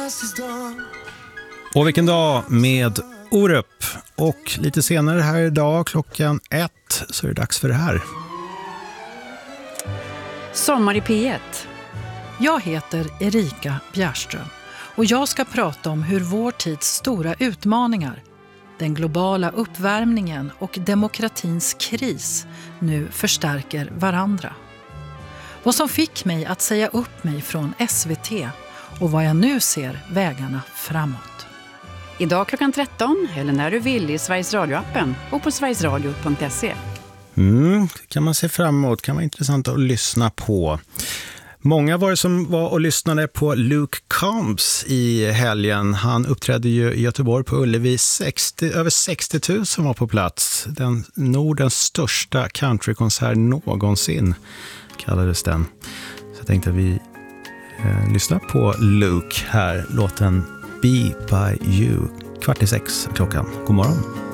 Och vilken dag med Orup. Och lite senare här idag klockan 1 så är det dags för det här. Sommar i P1. Jag heter Erika Bjärström och jag ska prata om hur vår tids stora utmaningar, den globala uppvärmningen och demokratins kris nu förstärker varandra. Vad som fick mig att säga upp mig från SVT och vad jag nu ser vägarna framåt. Idag klockan 13 eller när du vill i Sveriges Radio-appen och på sverigesradio.se. Kan man se framåt, kan vara intressant att lyssna på. Många var det som var och lyssnade på Luke Combs i helgen. Han uppträdde ju i Göteborg på Ullevi. Över 60 000 var på plats. Nordens största countrykonsert någonsin kallades den. Så jag tänkte att vi lyssnar på Luke här. Låten Be By You. 5:45 klockan. God morgon.